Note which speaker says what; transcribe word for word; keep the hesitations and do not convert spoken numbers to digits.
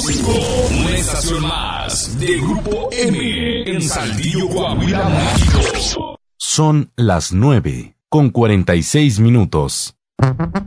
Speaker 1: cinco, una estación más de Grupo M en Saltillo, Coahuila, México.
Speaker 2: Son las nueve con cuarenta y seis minutos.